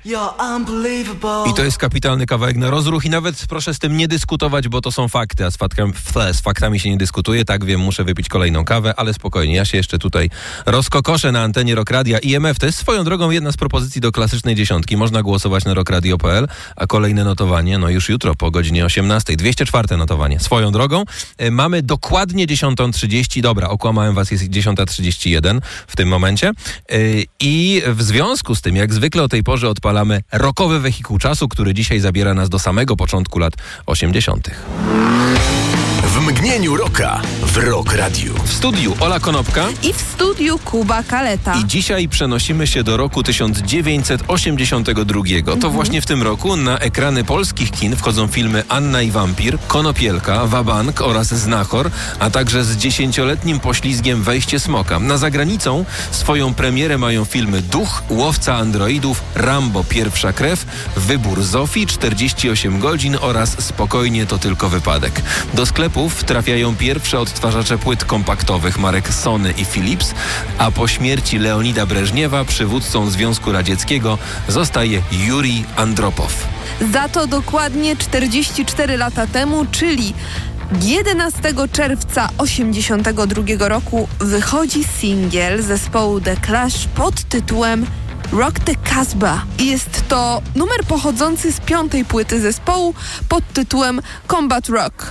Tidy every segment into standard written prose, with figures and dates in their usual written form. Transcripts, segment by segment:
I to jest kapitalny kawałek na rozruch i nawet proszę z tym nie dyskutować, bo to są fakty, a z faktami się nie dyskutuje. Tak wiem, muszę wypić kolejną kawę, ale spokojnie, ja się jeszcze tutaj rozkokoszę na antenie Rock Radia IMF. To jest swoją drogą jedna z propozycji do klasycznej dziesiątki. Można głosować na rockradio.pl, a kolejne notowanie, już jutro po godzinie 18. 204 notowanie. Swoją drogą mamy dokładnie 10:30. Dobra, okłamałem was, jest 10:31 w tym momencie. I w związku z tym, jak zwykle o tej porze odpalamy rockowy wehikuł czasu, który dzisiaj zabiera nas do samego początku lat 80. W mgnieniu rocka w Rock Radiu. W studiu Ola Konopka i w studiu Kuba Kaleta. I dzisiaj przenosimy się do roku 1982. To właśnie w tym roku na ekrany polskich kin wchodzą filmy Anna i Wampir, Konopielka, Wabank oraz Znachor, a także z 10-letnim poślizgiem Wejście Smoka. Na zagranicą swoją premierę mają filmy Duch, Łowca Androidów, Rambo Pierwsza Krew, Wybór Zofii, 48 godzin oraz Spokojnie to tylko wypadek. Do sklepów trafiają pierwsze odtwarzacze płyt kompaktowych marek Sony i Philips, a po śmierci Leonida Breżniewa przywódcą Związku Radzieckiego zostaje Jurij Andropow. Za to dokładnie 44 lata temu, czyli 11 czerwca 1982 roku wychodzi singiel zespołu The Clash pod tytułem Rock the Casbah. Jest to numer pochodzący z 5. płyty zespołu pod tytułem Combat Rock.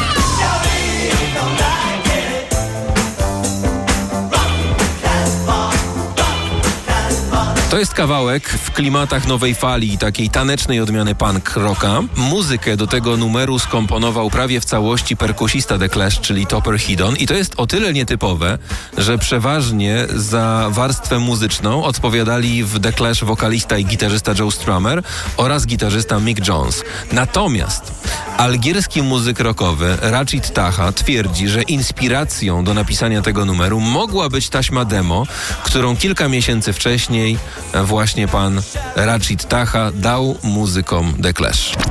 To jest kawałek w klimatach nowej fali, takiej tanecznej odmiany punk rocka. Muzykę do tego numeru skomponował prawie w całości perkusista The Clash, czyli Topper Headon. I to jest o tyle nietypowe, że przeważnie za warstwę muzyczną odpowiadali w The Clash wokalista i gitarzysta Joe Strummer oraz gitarzysta Mick Jones. Natomiast algierski muzyk rockowy Rachid Taha twierdzi, że inspiracją do napisania tego numeru mogła być taśma demo, którą kilka miesięcy wcześniej właśnie pan Rachid Taha dał muzykom The Clash.